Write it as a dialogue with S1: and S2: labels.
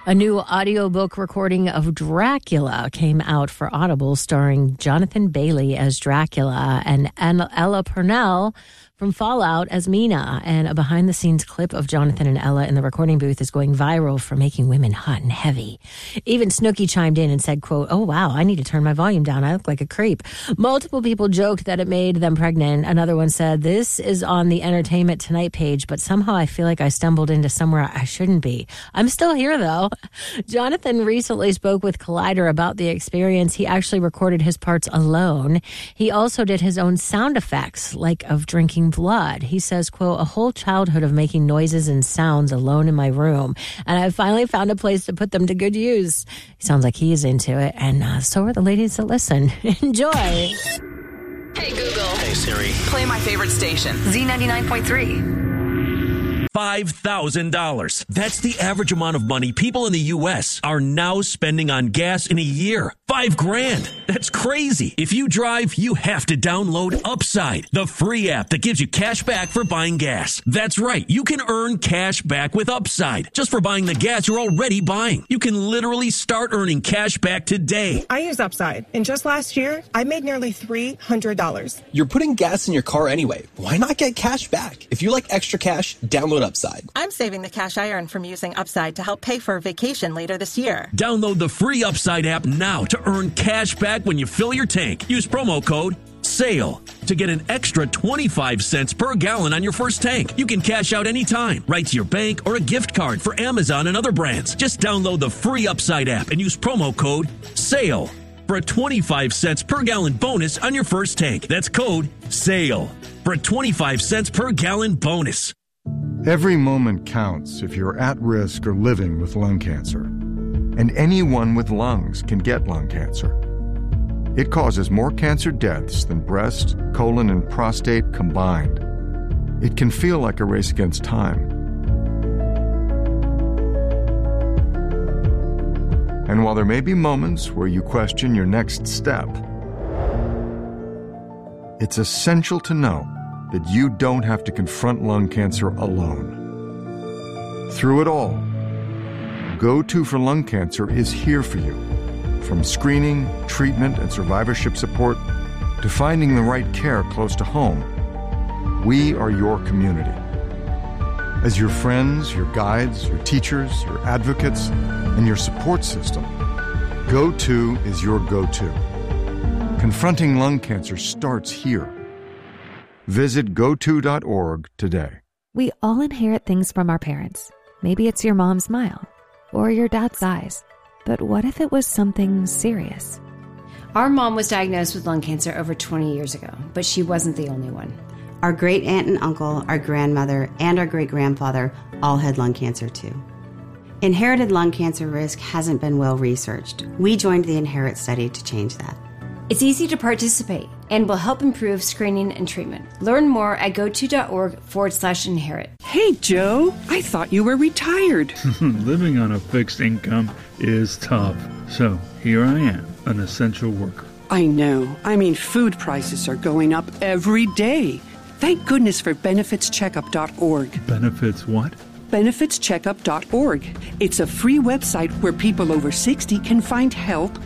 S1: A new audiobook recording of Dracula came out for Audible, starring Jonathan Bailey as Dracula and Ella Purnell from Fallout as Mina. And a behind-the-scenes clip of Jonathan and Ella in the recording booth is going viral for making women hot and heavy. Even Snooki chimed in and said, quote, "Oh, wow, I need to turn my volume down. I look like a creep." Multiple people joked that it made them pregnant. Another one said, "This is on the Entertainment Tonight page, but somehow I feel like I stumbled into somewhere I shouldn't be. I'm still here, though." Jonathan recently spoke with Collider about the experience. He actually recorded his parts alone. He also did his own sound effects, like of drinking blood. He says, quote, "A whole childhood of making noises and sounds alone in my room, and I finally found a place to put them to good use." He sounds like he is into it, and so are the ladies that listen. Enjoy.
S2: Hey, Google.
S3: Hey, Siri.
S2: Play my favorite station, Z99.3.
S3: $5,000. That's the average amount of money people in the U.S. are now spending on gas in a year. $5,000. That's crazy. If you drive, you have to download Upside, the free app that gives you cash back for buying gas. That's right. You can earn cash back with Upside just for buying the gas you're already buying. You can literally start earning cash back today.
S4: I use Upside, and just last year, I made nearly $300.
S5: You're putting gas in your car anyway. Why not get cash back? If you like extra cash, download Upside.
S4: I'm saving the cash I earn from using Upside to help pay for a vacation later this year.
S3: Download the free Upside app now to earn cash back when you fill your tank. Use promo code SALE to get an extra 25 cents per gallon on your first tank. You can cash out anytime, right to your bank or a gift card for Amazon and other brands. Just download the free Upside app and use promo code SALE for a 25 cents per gallon bonus on your first tank. That's code SALE for a 25 cents per gallon bonus.
S6: Every moment counts if you're at risk or living with lung cancer. And anyone with lungs can get lung cancer. It causes more cancer deaths than breast, colon, and prostate combined. It can feel like a race against time. And while there may be moments where you question your next step, it's essential to know that you don't have to confront lung cancer alone. Through it all, Go-To for Lung Cancer is here for you. From screening, treatment, and survivorship support to finding the right care close to home, we are your community. As your friends, your guides, your teachers, your advocates, and your support system, Go-To is your go-to. Confronting lung cancer starts here. Visit goto.org today.
S7: We all inherit things from our parents. Maybe it's your mom's smile or your dad's eyes. But what if it was something serious?
S8: Our mom was diagnosed with lung cancer over 20 years ago, but she wasn't the only one.
S9: Our great aunt and uncle, our grandmother, and our great-grandfather all had lung cancer too. Inherited lung cancer risk hasn't been well researched. We joined the Inherit study to change that.
S8: It's easy to participate and will help improve screening and treatment. Learn more at goto.org/inherit.
S10: Hey, Joe, I thought you were retired.
S11: Living on a fixed income is tough. So here I am, an essential worker.
S10: I know. I mean, food prices are going up every day. Thank goodness for benefitscheckup.org.
S11: Benefits what?
S10: benefitscheckup.org. It's a free website where people over 60 can find help